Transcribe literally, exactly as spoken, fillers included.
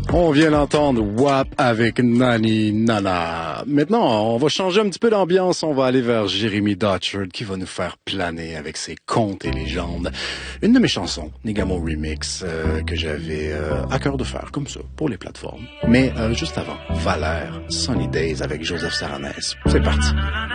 On vient d'entendre W A P avec Nani Nana. Maintenant, on va changer un petit peu d'ambiance. On va aller vers Jérémy Dotchard qui va nous faire planer avec ses contes et légendes. Une de mes chansons, Nigamo Remix, euh, que j'avais euh, à cœur de faire, comme ça, pour les plateformes. Mais euh, juste avant, Valère, Sunny Days avec Joseph Saranès. C'est parti.